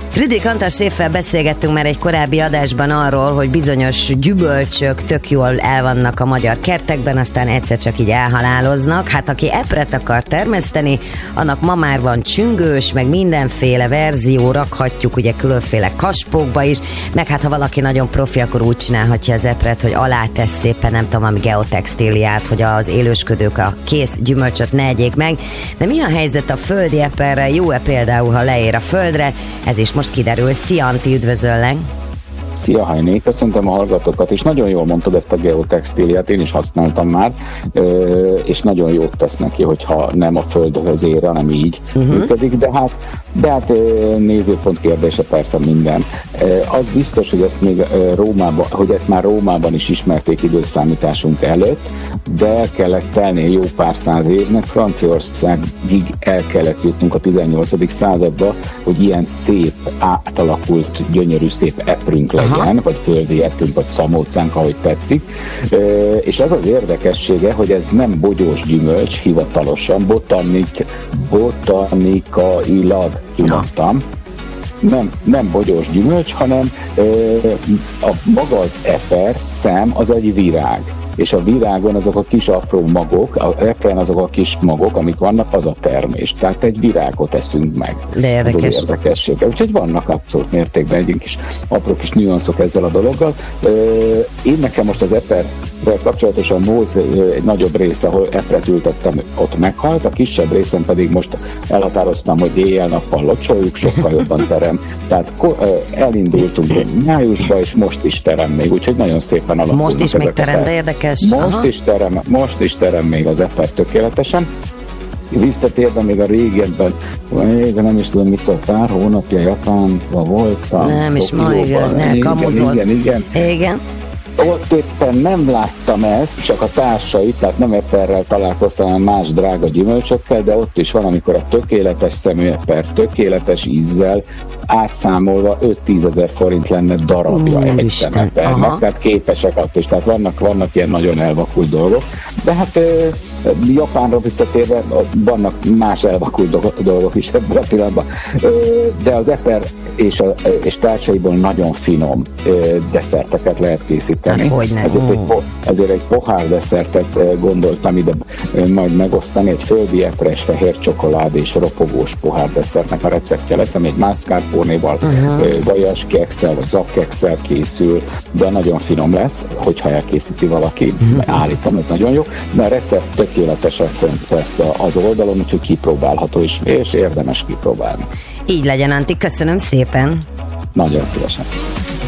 Friedrich Antal Schäffel beszélgettünk már egy korábbi adásban arról, hogy bizonyos gyümölcsök tök jól el vannak a magyar kertekben, aztán egyszer csak így elhaláloznak. Hát aki epret akar termeszteni, annak ma már van csüngős, meg mindenféle verzió, rakhatjuk ugye különféle kaspókba is, meg hát ha valaki nagyon profi, akkor úgy csinálhatja az epret, hogy alátesz szépen, nem tudom, ami geotextíliát, hogy az élősködők a kész gyümölcsöt ne egyék meg. De mi a helyzet a földi eperrel? Jó-e például, ha leér a földre? Ez is most kiderül. Szia, Antti, üdvözöllek! Szia, Hajné, köszöntöm a hallgatókat, és nagyon jól mondtad ezt a geotextíliát, én is használtam már, és nagyon jót tesz neki, hogyha nem a földhöz ér, hanem így működik, de hát nézőpont kérdése persze minden. Az biztos, hogy ezt még ezt már Rómában is ismerték időszámításunk előtt, de el kellett telni jó pár száz évnek, Franciaországig el kellett jutnunk a 18. századba, hogy ilyen szép, átalakult, gyönyörű szép eprünk legyen, vagy földi eprünk, vagy szamócánk, ahogy tetszik. És az az érdekessége, hogy ez nem bogyós gyümölcs, hivatalosan, botanikailag kimondtam. Nem bogyós gyümölcs, hanem maga az eper, szem, az egy virág. És a virágon azok a kis apró magok, a epren azok a kis magok, amik vannak, az a termés. Tehát egy virágot eszünk meg. De érdekes. Ez az érdekessége. Úgyhogy vannak abszolút mértékben egy kis apró kis nüanszok ezzel a dologgal. Én nekem most az eperrel kapcsolatosan volt egy nagyobb része, ahol epret ültettem, ott meghalt, a kisebb részen pedig most elhatároztam, hogy éjjel-nappal locsoljuk, sokkal jobban terem. Tehát elindultunk májusba, és most is terem még, úgyhogy nagyon szépen alakulnak. Most is még terem, de érdekes. Most is terem még az eper tökéletesen. Visszatérve még a régebben, nem is tudom mikor, pár hónapja Japánban voltam. Nem is ma, igen. Ott éppen nem láttam ezt, csak a társait, tehát nem eperrel találkoztam, hanem más drága gyümölcsökkel, de ott is van, amikor a tökéletes szemű eper, tökéletes ízzel, átszámolva 5-10 ezer forint lenne darabja egy szemepernek, tehát képesek ott is, tehát vannak ilyen nagyon elvakult dolgok, de hát Japánra visszatérve vannak más elvakult dolgok is ebben a pillanatban, de az eper és társaiból nagyon finom desszerteket lehet készíteni. Ezért egy pohár desszertet gondoltam ide majd megosztani, egy földi epres, fehér csokolád és ropogós pohár desszertnek a receptje lesz, ami egy mascarpone-val, vajaskekszel vagy zapkekszel készül, de nagyon finom lesz, hogyha elkészíti valaki, állítom, ez nagyon jó, de a recept tökéletesen fönt lesz az oldalon, úgyhogy kipróbálható is, és érdemes kipróbálni. Így legyen, Antti, köszönöm szépen! Nagyon szívesen!